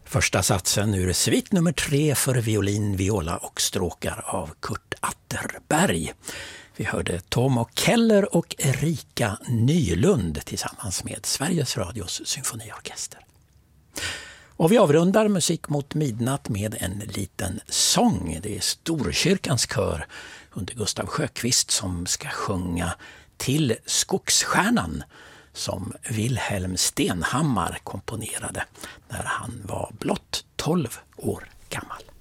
Första satsen ur svit nummer 3 för violin, viola och stråkar av Kurt Atterberg. Vi hörde Tom och Keller och Erika Nylund tillsammans med Sveriges Radios symfoniorkester. Och vi avrundar Musik mot midnatt med en liten sång. Det är Storkyrkans kör under Gustav Sjöqvist som ska sjunga Till Skogsstjärnan, som Wilhelm Stenhammar komponerade när han var blott 12 år gammal.